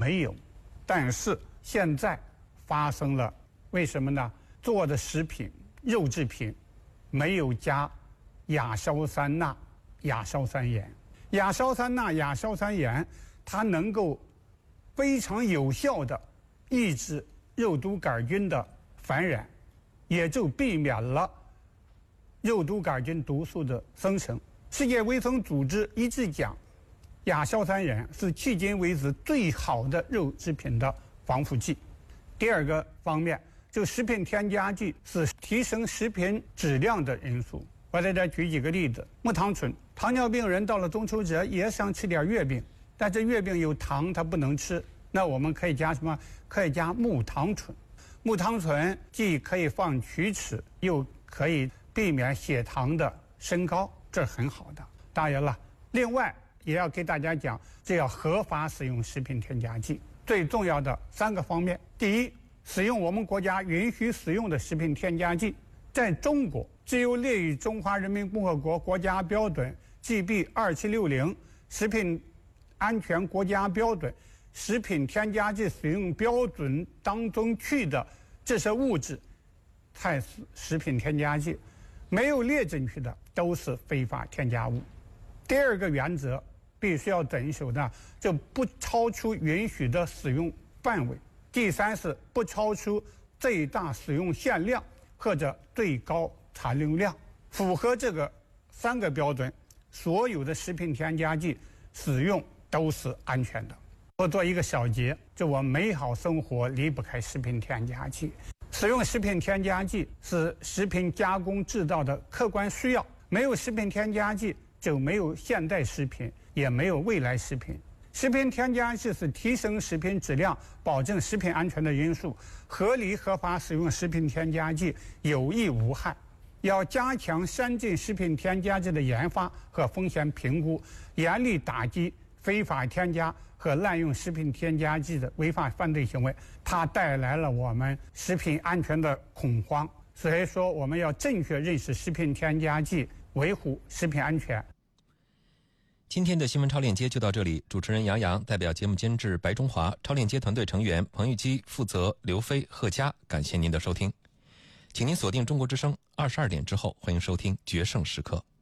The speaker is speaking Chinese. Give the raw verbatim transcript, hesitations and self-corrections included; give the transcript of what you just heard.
没有。但是现在发生了，为什么呢？做的食品、肉制品没有加亚硝酸钠、亚硝酸盐。亚硝酸钠、亚硝酸盐，它能够非常有效地抑制肉毒杆菌的繁衍，也就避免了肉毒杆菌毒素的生成。世界卫生组织一直讲，亚硝酸盐是迄今为止最好的肉制品的防腐剂。第二个方面，就食品添加剂是提升食品质量的因素。我在这举几个例子：木糖醇，糖尿病人到了中秋节也想吃点月饼，但是月饼有糖，他不能吃。那我们可以加什么？可以加木糖醇。木糖醇既可以防龋齿，又可以避免血糖的升高，这是很好的。当然了，另外也要给大家讲，这要合法使用食品添加剂。最重要的三个方面：第一，使用我们国家允许使用的食品添加剂。在中国，只有列于中华人民共和国国家标准 G B 二七六零食品安全国家标准食品添加剂使用标准当中去的这些物质才是食品添加剂，没有列进去的都是非法添加物。第二个原则必须要遵守的，就不超出允许的使用范围。第三是不超出最大使用限量或者最高残留量。符合这个三个标准，所有的食品添加剂使用都是安全的。我做一个小结，就我美好生活离不开食品添加剂。使用食品添加剂是食品加工制造的客观需要，没有食品添加剂就没有现代食品，也没有未来食品。食品添加剂是提升食品质量、保证食品安全的因素。合理合法使用食品添加剂有益无害。要加强先进食品添加剂的研发和风险评估，严厉打击非法添加和滥用食品添加剂的违法犯罪行为。它带来了我们食品安全的恐慌。所以说，我们要正确认识食品添加剂，维护食品安全。 今天的新闻超链接就到这里，主持人杨洋代表节目监制白中华，超链接团队成员彭玉基负责刘飞、贺佳，感谢您的收听。请您锁定中国之声，二十二点之后欢迎收听决胜时刻。